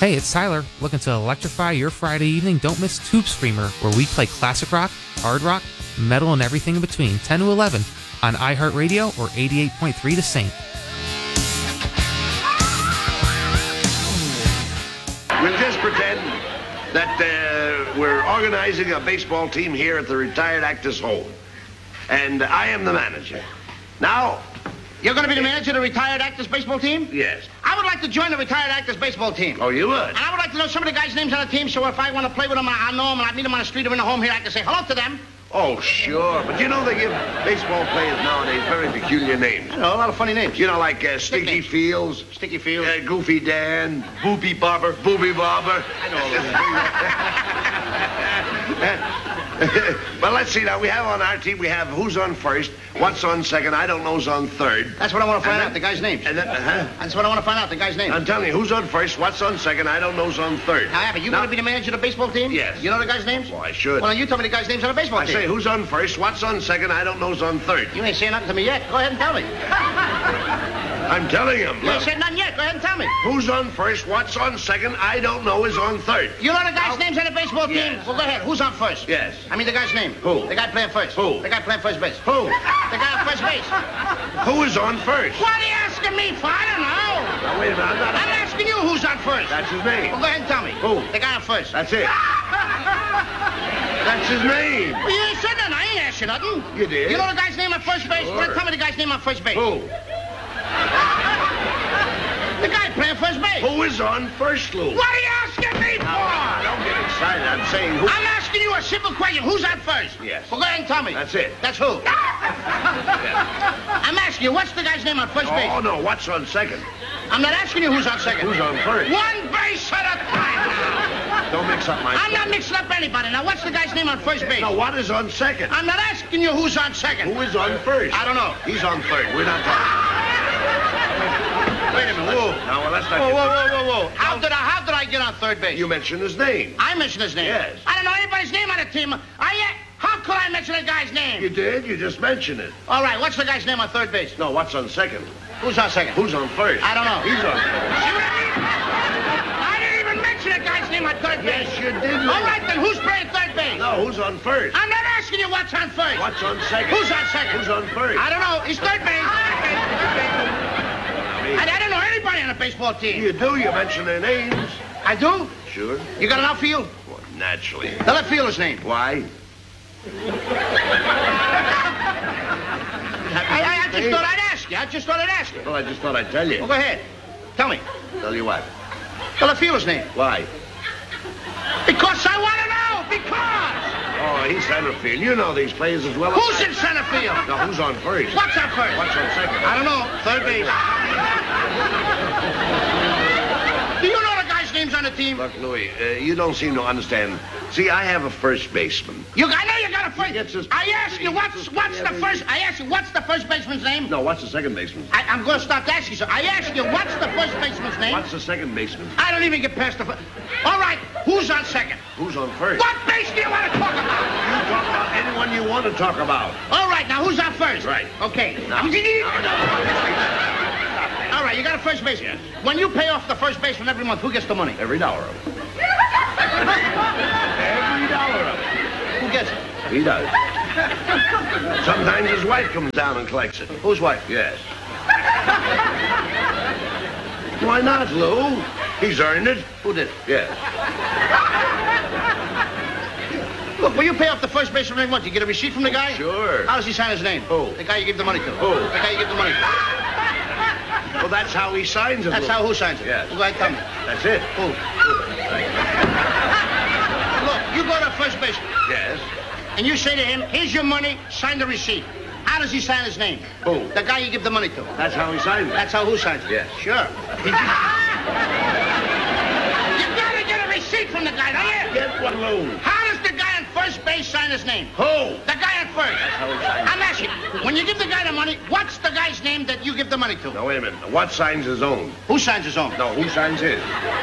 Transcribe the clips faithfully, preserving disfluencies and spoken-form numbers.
Hey, it's Tyler. Looking to electrify your Friday evening? Don't miss Tube Screamer, where we play classic rock, hard rock, metal, and everything in between, ten to eleven, on iHeartRadio or eighty-eight point three The Saint. We'll just pretend that uh, we're organizing a baseball team here at the retired actor's home. And I am the manager. Now... You're going to be the manager of the retired actors baseball team? Yes. I would like to join the retired actors baseball team. Oh, you would? And I would like to know some of the guys' names on the team, so if I want to play with them, I'll know them, and I meet them on the street or in the home here, I can say hello to them. Oh, sure. But you know they give baseball players nowadays very peculiar names. I know, a lot of funny names. You know, like uh, Sticky Fields. Sticky Fields. Uh, Goofy Dan. Booby Bobber. Booby Bobber. I know all those. But let's see now. We have on our team, we have who's on first, what's on second, I don't know's on third. That's what I want to find then, out, the guy's name. And then, uh-huh. That's what I want to find out, the guy's name. I'm telling you, who's on first, what's on second, I don't know's on third. Now, Abbott, you now, want to be the manager of the baseball team? Yes. You know the guy's names? Well, I should. Well, you tell me the guy's names on the baseball I team. I say, who's on first, what's on second, I don't know's on third. You ain't saying nothing to me yet. Go ahead and tell me. I'm telling him. You ain't said nothing yet. Go ahead and tell me. Who's on first, what's on second, I don't know is on third. You know the guy's names on the baseball team? Yes. Well, go ahead. Who's on first? Yes. I mean the guy's name. Who? The guy playing first. Who? The guy playing first base. Who? The guy on first base. Who is on first? What are you asking me for? I don't know. Now, wait a minute. I'm not... I'm asking you who's on first. That's his name. Well, go ahead and tell me. Who? The guy on first. That's it. That's his name. Well, you ain't said nothing. I ain't asked you nothing. You did. You know the guy's name on first base? Sure. Well, tell me the guy's name on first base. Who? The guy playing first base. Who is on first, Lou? What are you asking me for? Now, don't get excited. I'm saying who... I'm asking you a simple question. Who's on first? Yes. Well, go ahead and tell me. That's it. That's who? I'm asking you, what's the guy's name on first base? Oh, no. What's on second? I'm not asking you who's on second. Who's on first? One base at a time now. Don't mix up my... I'm not mixing up anybody. Now, what's the guy's name on first base? No, what is on second? I'm not asking you who's on second. Who is on first? I don't know. He's on third. We're not talking. Wait a minute. Whoa. No, well, that's not... Whoa, whoa, whoa, whoa, whoa. How did I, how did I get on third base? You mentioned his name. I mentioned his name. Yes. I don't know anybody's name on the team. I, how could I mention a guy's name? You did? You just mentioned it. All right, what's the guy's name on third base? No, what's on second? Who's on second? Who's on first? I don't know. He's on first. See what I mean? I didn't even mention a guy's name on third base. Yes, you did. All right, then who's playing third base? No, who's on first? I'm not asking you what's on first. What's on second? Who's on second? Who's on first? I don't know. He's third base. Okay, third base. I, I don't know anybody on the baseball team. You do. You mention their names. I do? Sure. You got an outfield? Well, naturally. The left fielder's name. Why? I, I, I just thought I'd ask you. I just thought I'd ask you. Well, I just thought I'd tell you. Well, go ahead. Tell me. Tell you what? The left fielder's name. Why? Because I want to know. Because. Oh, he's center field. You know these players as well as Who's I... in center field? No, who's on first? What's on first? What's on second? I don't know. Third base. Do you know the guy's names on the team? Look, Louis, uh, you don't seem to understand. See, I have a first baseman. You, I know you got a first. Gets his- I asked you what's what's the first. I asked you what's the first baseman's name. No, what's the second baseman? I, I'm going to stop asking you. So I asked you what's the first baseman's name. What's the second baseman? I don't even get past the. Fir- All right, who's on second? Who's on first? What base do you want to talk about? You talk about anyone you want to talk about. All right, now who's on first? Right. Okay. No. No, no. All right, you got a first baseman. Yes. When you pay off the first baseman every month, who gets the money? Every dollar of it. Every dollar of it. Who gets it? He does. Sometimes his wife comes down and collects it. Whose wife? Yes. Why not, Lou? He's earned it. Who did it? Yes. Look, when you pay off the first baseman every month, you get a receipt from the guy? Sure. How does he sign his name? Who? The guy you give the money to. Who? The guy you give the money to. Well, that's how he signs it. That's Lou. how who signs it? Yes. Well, go ahead, tell me. That's it. Who? Look, you go to first base, Yes. and you say to him, here's your money, sign the receipt. How does he sign his name? Who? The guy you give the money to. That's how he signs it. That's how who signs it? Yes. Sure. You gotta get a receipt from the guy, don't you? Get one, Lou. How does the guy on first base sign his name? Who? The guy on first. That's how he signs it. I'm asking, when you give the guy the money, what's the guy's name that you give the money to? Now, wait a minute. What signs his own? Who signs his own? No, who signs his?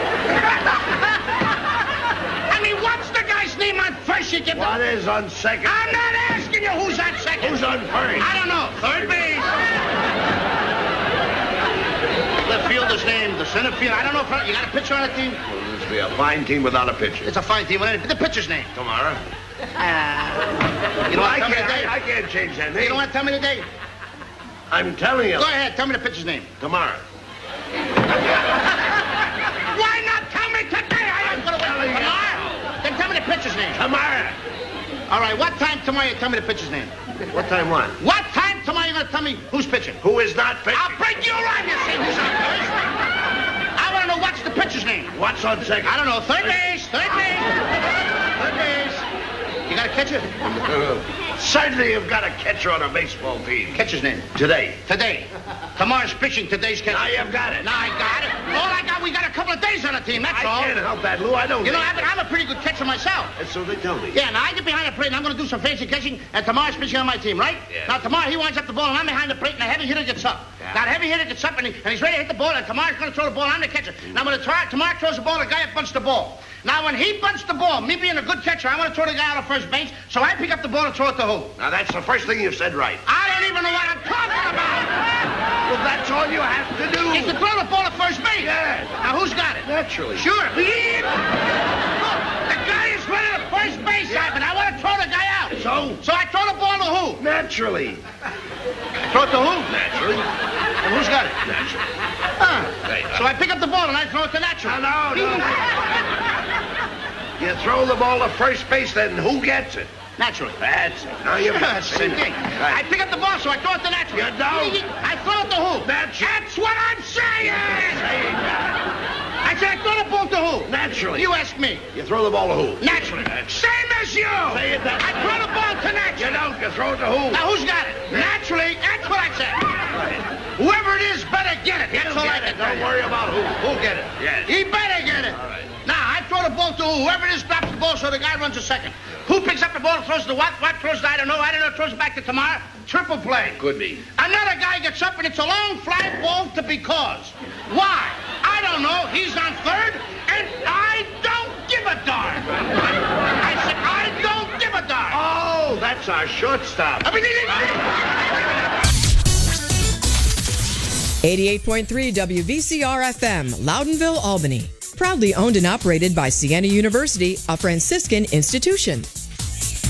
I mean, what's the guy's name on first you give What the... is on second? I'm not asking you who's on second. Who's on first? I don't know. Third base. Left fielder Fielder's name, the center field. I don't know if you got a pitcher on the team. Well, this will be a fine team without a pitcher. It's a fine team. The pitcher's name. Tomorrow. Uh, you know what? I Tell me the can't, day. I, I can't change that name. You don't want to tell me the day? I'm telling you. Go ahead. Tell me the pitcher's name. Tomorrow. Why not tell me today? I am going to wait tomorrow. Then tell me the pitcher's name. Tomorrow. All right. What time tomorrow you tell me the pitcher's name? What time what? What time tomorrow you going to tell me who's pitching? Who is not pitching? I'll break you around, you see who's on first. I want to know what's the pitcher's name. What's on second? I don't know. Third base. Third base. Third base. You got a catcher? Certainly you've got a catcher on a baseball team. Catcher's name. Today. Today. Tomorrow's pitching. Today's catcher. Now you've got it. Now I got it. All I got, we got a couple of days on the team. That's I all. can't help that, Lou. I don't You know, think- I'm, I'm a pretty good catcher myself. And so they tell me. Yeah, now I get behind the plate and I'm going to do some fancy catching, and tomorrow's pitching on my team, right? Yeah. Now tomorrow he winds up the ball and I'm behind the plate and the heavy hitter gets up. Yeah. Now the heavy hitter gets up and, he, and he's ready to hit the ball, and tomorrow's going to throw the ball. I'm the catcher. Mm. Now when the tar- tomorrow throws the ball, the guy up bunts the ball. Now when he bunts the ball, me being a good catcher, I want to throw the guy out of first base, so I pick up the ball and throw it to who? Now that's the first thing you've said right. I don't even know what I'm talking about. Well, that's all you have to do. Is to throw the ball to first base. Yeah. Now who's got it? Naturally. Sure. Look, the guy is running to first base, Yeah. Ivan. I want to throw the guy out. So? So I throw the ball to who? Naturally. Throw it to who? Naturally. And who's got it? Naturally. Huh. Hey, uh, So I pick up the ball and I throw it to Natural. No, no, no. You throw the ball to first base, then who gets it? Naturally. That's it. Now you've Sure, it's the same thing. I Right. pick up the ball, so I throw it to Natural. You don't. I throw it to who? Natural. That's what I'm saying! Saying that. I said I throw the ball to who? Naturally. You ask me. You throw the ball to who? Naturally. Same as you! Say it that- I throw the ball to Natural. You don't. You throw it to who? Now who's got it? Naturally, that's what I said. Right. Whoever it is better get it. That's He'll all I get can it. tell Don't you. worry about who. Who'll get it? Yes. He better get it. All right. Now, I throw the ball to whoever it is, drops the ball, so the guy runs a second. Who picks up the ball and throws the what? What throws the I don't know. I don't know. Throws it back to tomorrow. Triple play. Could be. Another guy gets up, and it's a long fly ball to because. Why? I don't know. He's on third, and I don't give a darn. I said, I don't give a darn. Oh, that's our shortstop. I mean, eighty-eight point three W V C R F M, Loudonville, Albany. Proudly owned and operated by Siena University, a Franciscan institution.